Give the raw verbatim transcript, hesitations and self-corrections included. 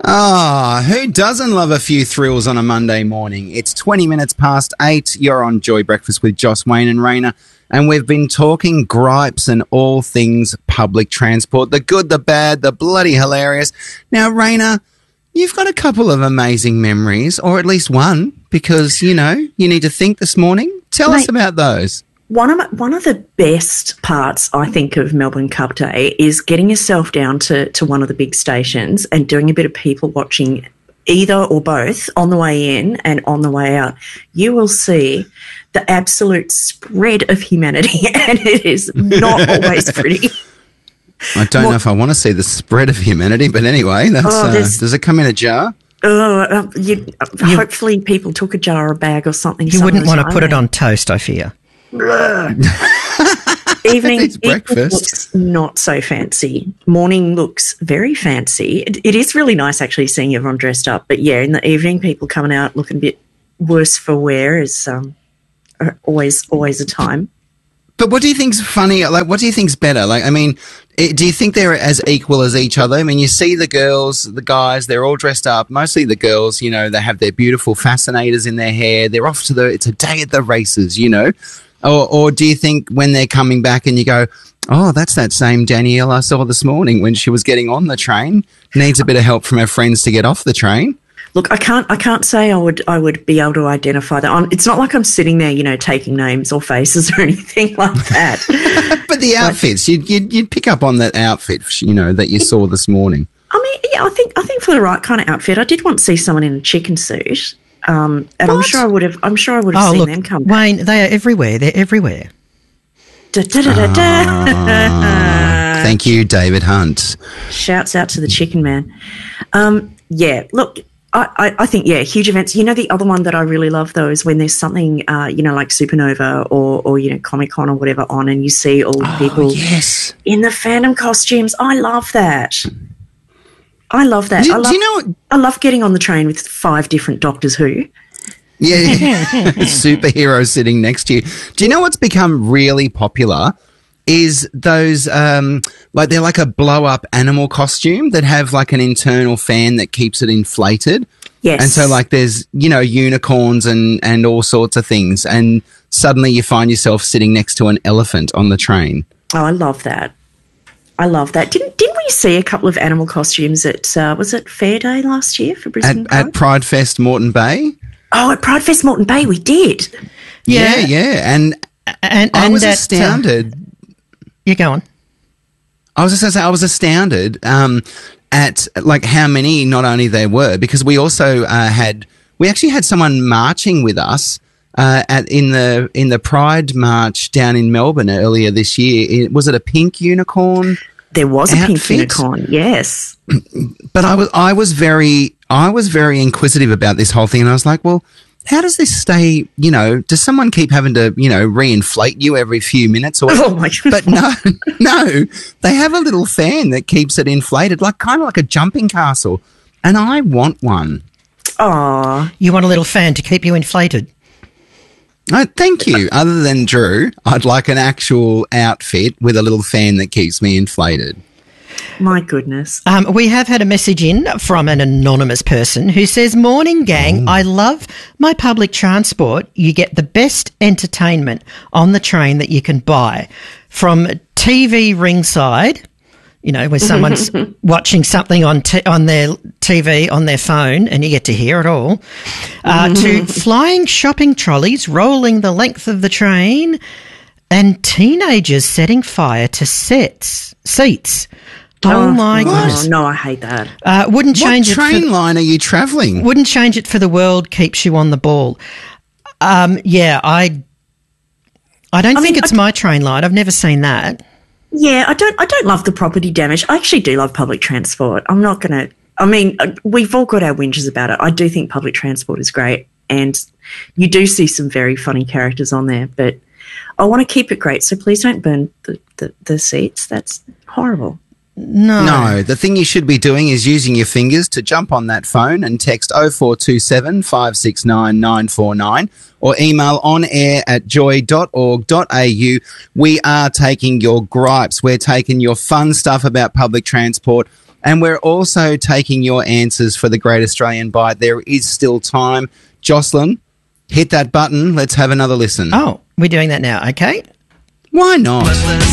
Ah, who doesn't love a few thrills on a Monday morning? It's twenty minutes past eight. You're on Joy Breakfast with Joss, Wayne and Raina, and we've been talking gripes and all things public transport, the good, the bad, the bloody hilarious. Now, Raina, you've got a couple of amazing memories, or at least one, because, you know, you need to think this morning. Tell Mate, us about those. One of my, one of the best parts, I think, of Melbourne Cup Day is getting yourself down to, to one of the big stations and doing a bit of people watching, either or both, on the way in and on the way out. You will see the absolute spread of humanity, and it is not always pretty. I don't what, know if I want to see the spread of humanity, but anyway, that's, oh, uh, does it come in a jar? Oh, uh, you, uh, you, hopefully people took a jar or a bag or something. You wouldn't want to put it on toast, I fear. evening, evening looks not so fancy. Morning looks very fancy. It, it is really nice actually seeing everyone dressed up. But yeah, in the evening, people coming out looking a bit worse for wear is um, always always a time. But what do you think's funny? Like, what do you think's better? Like, I mean, it, do you think they're as equal as each other? I mean, you see the girls, the guys, they're all dressed up. Mostly the girls, you know, they have their beautiful fascinators in their hair. They're off to the, it's a day at the races, you know. Or, or do you think when they're coming back and you go, oh, that's that same Danielle I saw this morning when she was getting on the train, needs a bit of help from her friends to get off the train? Look, I can't. I can't say I would. I would be able to identify that. I'm, it's not like I'm sitting there, you know, taking names or faces or anything like that. But the outfits, but, you'd, you'd you'd pick up on that outfit, you know, that you it, saw this morning. I mean, yeah, I think I think for the right kind of outfit, I did once see someone in a chicken suit, um, and what? I'm sure I would have. I'm sure I would have oh, seen look, them come. Wayne, they are everywhere. They're everywhere. Da, da, da, da, da. Oh, thank you, David Hunt. Shouts out to the chicken man. Um, yeah, look. I, I think, yeah, huge events. You know, the other one that I really love, though, is when there's something, uh, you know, like Supernova or, or you know, Comic-Con or whatever on, and you see all the oh, people yes. in the fandom costumes. I love that. I love that. Do, I love, do you know what? I love getting on the train with five different Doctors Who. Yeah, yeah. Superheroes sitting next to you. Do you know what's become really popular? Is those, um, like, they're like a blow-up animal costume that have, like, an internal fan that keeps it inflated. Yes. And so, like, there's, you know, unicorns and, and all sorts of things. And suddenly you find yourself sitting next to an elephant on the train. Oh, I love that. I love that. Didn't didn't we see a couple of animal costumes at, uh, was it Fair Day last year for Brisbane At, at Pride Fest Moreton Bay? Oh, at Pride Fest Moreton Bay, we did. Yeah, yeah. yeah. And, and, and I was that, astounded. Uh, You go on. I was just going to say, I was astounded um, at like how many not only there were, because we also uh, had, we actually had someone marching with us uh, at in the in the Pride March down in Melbourne earlier this year. It, was it a pink unicorn? There was outfit? a pink unicorn, yes. But I was I was very I was very inquisitive about this whole thing, and I was like, well, how does this stay, you know, does someone keep having to, you know, reinflate you every few minutes? Or, oh, my God. But no, no, they have a little fan that keeps it inflated, like kind of like a jumping castle. And I want one. Aw. You want a little fan to keep you inflated? Oh, thank you. Other than Drew, I'd like an actual outfit with a little fan that keeps me inflated. My goodness. Um, we have had a message in from an anonymous person who says, morning gang, oh. I love my public transport. You get the best entertainment on the train that you can buy. From T V ringside, you know, where someone's watching something on t- on their T V, on their phone, and you get to hear it all, uh, to flying shopping trolleys rolling the length of the train and teenagers setting fire to sets, seats. Oh, my what? goodness. Oh, no, I hate that. Uh, wouldn't change what it. What train for, line are you travelling? Wouldn't change it for the world, keeps you on the ball. Um, yeah, I I don't I think mean, it's I, my train line. I've never seen that. Yeah, I don't I don't love the property damage. I actually do love public transport. I'm not going to, I mean, we've all got our whinges about it. I do think public transport is great, and you do see some very funny characters on there, but I want to keep it great, so please don't burn the, the, the seats. That's horrible. No. No, the thing you should be doing is using your fingers to jump on that phone and text oh four two seven, five six nine, nine four nine or email on air at joy dot org dot a u. We are taking your gripes. We're taking your fun stuff about public transport. And we're also taking your answers for the Great Australian Bite. There is still time. Jocelyn, hit that button. Let's have another listen. Oh, we're doing that now, okay? Why not?